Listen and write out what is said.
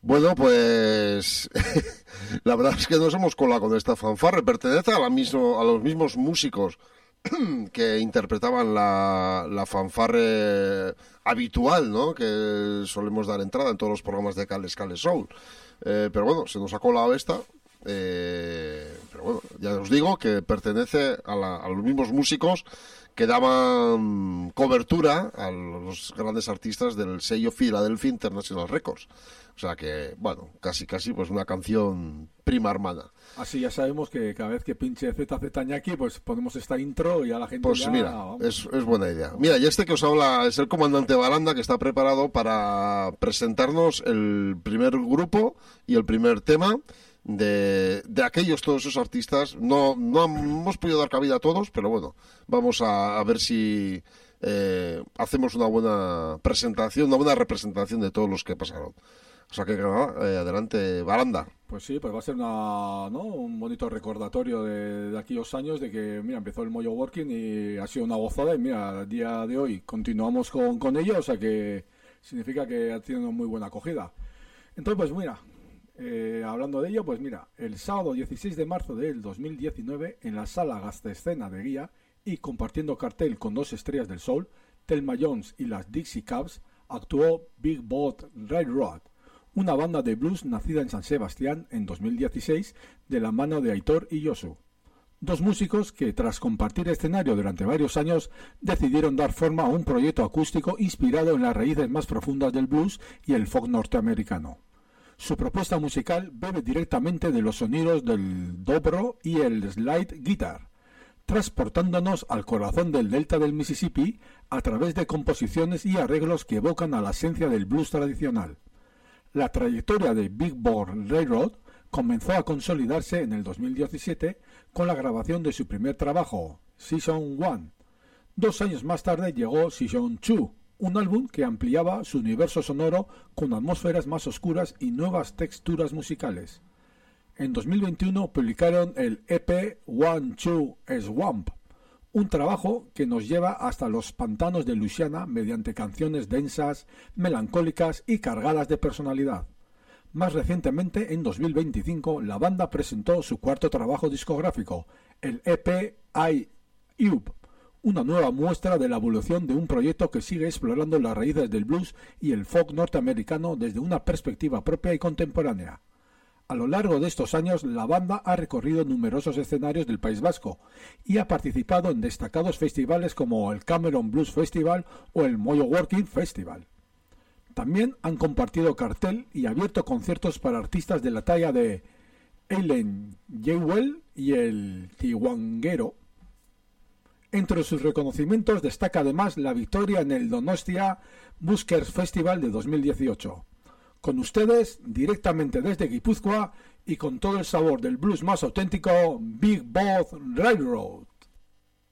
Bueno, pues la verdad es que nos hemos colado con esta fanfarre. Pertenece a los mismos músicos que interpretaban la fanfarre habitual, ¿no? Que solemos dar entrada en todos los programas de Cales Soul. Pero bueno, se nos ha colado esta. Pero bueno, ya os digo que pertenece a los mismos músicos que daban cobertura a los grandes artistas del sello Philadelphia International Records. O sea que, bueno, casi pues una canción prima hermana. Así ya sabemos que cada vez que pinche ZZ Ñaki, pues ponemos esta intro y a la gente pues ya... mira, es buena idea. Mira, y este que os habla es el comandante Baranda, que está preparado para presentarnos el primer grupo y el primer tema de todos esos artistas. No hemos podido dar cabida a todos, pero bueno, vamos a ver si hacemos una buena presentación, una buena representación de todos los que pasaron. O sea que adelante, Baranda. Pues sí, pues va a ser un bonito recordatorio de aquellos años de que, mira, empezó el Mojo Working y ha sido una gozada y mira, a día de hoy continuamos con ello, o sea que significa que ha tenido una muy buena acogida. Entonces, pues mira, hablando de ello, pues mira, el sábado 16 de marzo del 2019 en la sala Gastescena de Guía y compartiendo cartel con 2 estrellas del soul, Thelma Jones y las Dixie Cabs, actuó Big Boat Railroad, una banda de blues nacida en San Sebastián en 2016 de la mano de Aitor y Josu. 2 músicos que, tras compartir escenario durante varios años, decidieron dar forma a un proyecto acústico inspirado en las raíces más profundas del blues y el folk norteamericano. Su propuesta musical bebe directamente de los sonidos del dobro y el slide guitar, transportándonos al corazón del delta del Mississippi a través de composiciones y arreglos que evocan a la esencia del blues tradicional. La trayectoria de Big Boat Railroad comenzó a consolidarse en el 2017 con la grabación de su primer trabajo, Season 1. 2 años más tarde llegó Season 2, un álbum que ampliaba su universo sonoro con atmósferas más oscuras y nuevas texturas musicales. En 2021 publicaron el EP One Two Swamp, un trabajo que nos lleva hasta los pantanos de Luisiana mediante canciones densas, melancólicas y cargadas de personalidad. Más recientemente, en 2025, la banda presentó su cuarto trabajo discográfico, el EP I-Up, una nueva muestra de la evolución de un proyecto que sigue explorando las raíces del blues y el folk norteamericano desde una perspectiva propia y contemporánea. A lo largo de estos años, la banda ha recorrido numerosos escenarios del País Vasco y ha participado en destacados festivales como el Cameron Blues Festival o el Mojo Working Festival. También han compartido cartel y abierto conciertos para artistas de la talla de Eileen Jewell y el Tiwanguero. Entre sus reconocimientos destaca además la victoria en el Donostia Buskers Festival de 2018. Con ustedes, directamente desde Guipúzcoa y con todo el sabor del blues más auténtico, Big Boat Railroad.